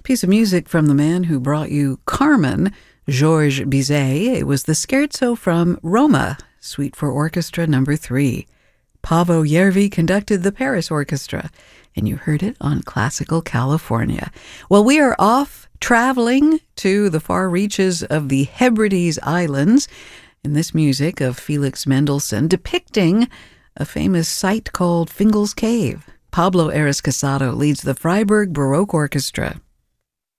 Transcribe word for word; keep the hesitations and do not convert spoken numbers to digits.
Piece of music from the man who brought you Carmen, Georges Bizet. It was the scherzo from Roma, Suite for Orchestra number three. Paavo Järvi conducted the Paris Orchestra, and you heard it on Classical California. Well, we are off traveling to the far reaches of the Hebrides Islands in this music of Felix Mendelssohn, depicting a famous site called Fingal's Cave. Pablo Aras Casado leads the Freiburg Baroque Orchestra.